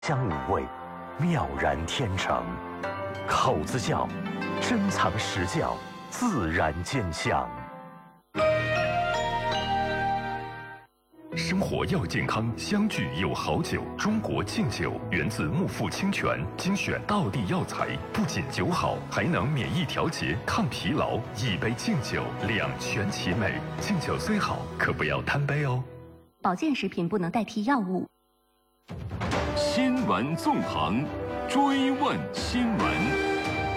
香五味，妙然天成。口子窖，珍藏实窖，自然见香。 生活要健康，相聚有好酒。中国敬酒源自木富清泉，精选道地药材，不仅酒好，还能免疫调节、抗疲劳。一杯敬酒，两全其美。敬酒虽好，可不要贪杯哦。 保健食品不能代替药物。 新闻纵横，追问新闻。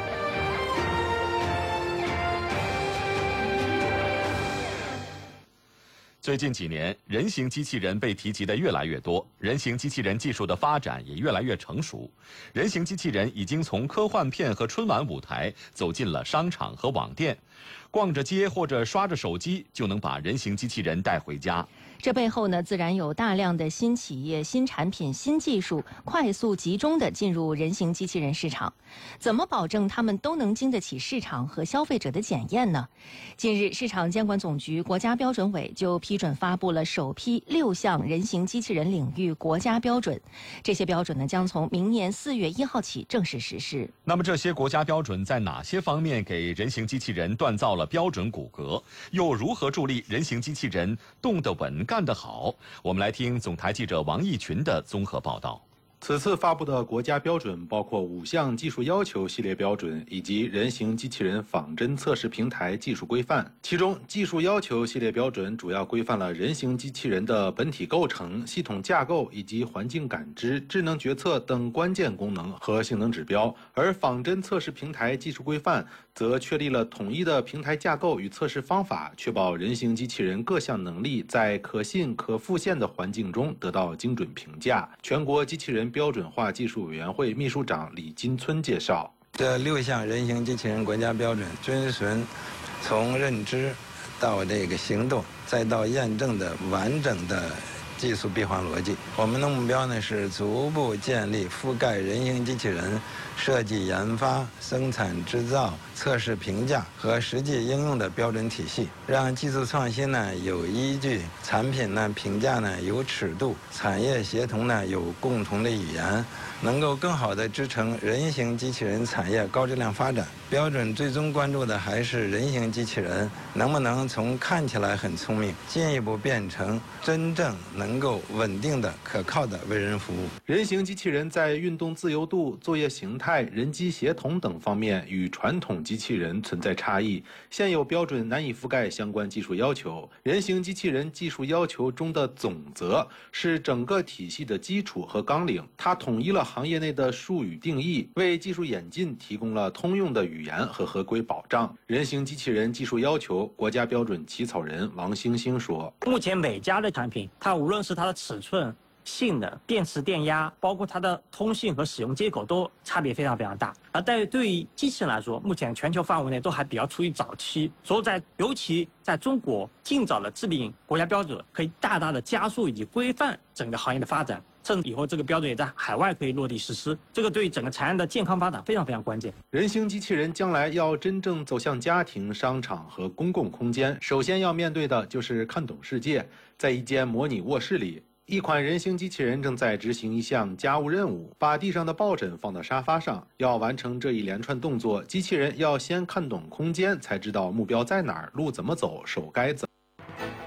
最近几年，人形机器人被提及的越来越多，人形机器人技术的发展也越来越成熟。人形机器人已经从科幻片和春晚舞台走进了商场和网店，逛着街或者刷着手机就能把人形机器人带回家。 这背后呢，自然有大量的新企业、新产品、新技术快速集中地进入人形机器人市场。怎么保证它们都能经得起市场和消费者的检验呢？近日，市场监管总局国家标准委就批准发布了首批6项人形机器人领域国家标准。这些标准呢，将从明年4月1号起正式实施。 那么这些国家标准在哪些方面给人形机器人锻造了标准骨骼？又如何助力人形机器人动得稳、干得好？我们来听总台记者王义群的综合报道。 此次发布的国家标准包括5项技术要求系列标准以及人形机器人仿真测试平台技术规范。其中，技术要求系列标准主要规范了人形机器人的本体构成、系统架构以及环境感知、智能决策等关键功能和性能指标，而仿真测试平台技术规范则确立了统一的平台架构与测试方法，确保人形机器人各项能力在可信可复现的环境中得到精准评价。全国机器人标准化技术委员会秘书长李金村介绍， 这6项人形机器人国家标准遵循从认知到这个行动再到验证的完整的技术闭环逻辑。我们的目标呢是逐步建立覆盖人形机器人设计研发、生产制造、测试评价和实际应用的标准体系，让技术创新呢有依据，产品呢评价呢有尺度，产业协同呢有共同的语言，能够更好地支撑人形机器人产业高质量发展。标准最终关注的还是人形机器人能不能从看起来很聪明，进一步变成真正能够稳定的、可靠的为人服务。 人形机器人在运动自由度、作业形态、人机协同等方面与传统机器人存在差异，现有标准难以覆盖相关技术要求。人形机器人技术要求中的总则是整个体系的基础和纲领，它统一了行业内的术语定义，为技术演进提供了通用的语言和合规保障。人形机器人技术要求国家标准起草人王星星说， 目前每家的产品，它无论是它的尺寸、性能、电池电压，包括它的通信和使用接口都差别非常非常大。而对于机器人来说，目前全球范围内都还比较处于早期，所以尤其在中国尽早的制定国家标准，可以大大的加速以及规范整个行业的发展，甚至以后这个标准也在海外可以落地实施。这个对于整个产业的健康发展非常非常关键。 人形机器人将来要真正走向家庭、商场和公共空间，首先要面对的就是看懂世界。在一间模拟卧室里，一款人形机器人正在执行一项家务任务，把地上的抱枕放到沙发上。要完成这一连串动作，机器人要先看懂空间，才知道目标在哪儿，路怎么走，手该怎么